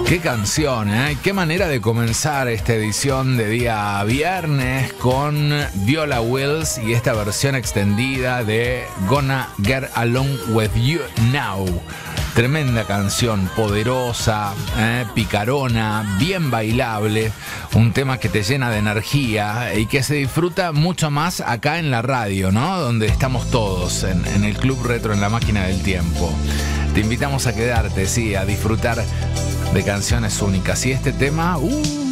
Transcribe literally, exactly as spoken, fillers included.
Qué canción, ¿eh? Qué manera de comenzar esta edición de día viernes con Viola Wills y esta versión extendida de Gonna Get Along With You Now. Tremenda canción, poderosa, ¿eh? Picarona, bien bailable, un tema que te llena de energía y que se disfruta mucho más acá en la radio, ¿no? Donde estamos todos, en, en el Club Retro, en la máquina del tiempo. Te invitamos a quedarte, sí, a disfrutar de canciones únicas. Y este tema, uh,